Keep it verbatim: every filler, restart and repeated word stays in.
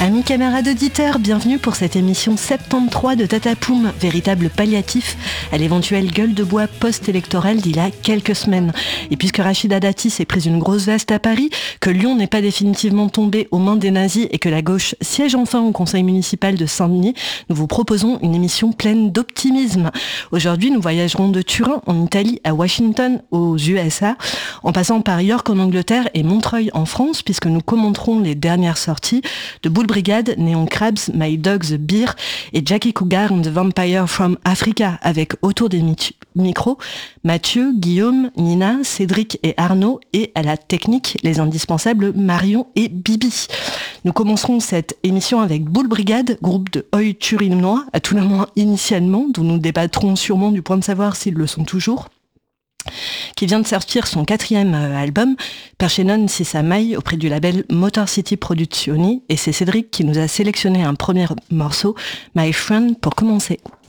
Amis camarades auditeurs, bienvenue pour cette émission soixante-treize de Tatapoum, véritable palliatif à l'éventuelle gueule de bois post-électorale d'il y a quelques semaines. Et puisque Rachida Dati s'est prise une grosse veste à Paris, que Lyon n'est pas définitivement tombé aux mains des nazis et que la gauche siège enfin au conseil municipal de Saint-Denis, nous vous proposons une émission pleine d'optimisme. Aujourd'hui, nous voyagerons de Turin en Italie à Washington aux U S A, en passant par York en Angleterre et Montreuil en France, puisque nous commenterons les dernières sorties de Bull Brigade, Neon Crabs, My Dog's Beer et Jackie Cougar and the Vampire from Africa, avec autour des mi- micros Mathieu, Guillaume, Nina, Cédric et Arnaud, et à la technique, les indispensables Marion et Bibi. Nous commencerons cette émission avec Bull Brigade, groupe de Oi turinois, à tout le moins initialement, dont nous débattrons sûrement du point de savoir s'ils le sont toujours, qui vient de sortir son quatrième album, Perché non si sa mai, auprès du label Motor City Produzioni, et c'est Cédric qui nous a sélectionné un premier morceau, My Friend, pour commencer.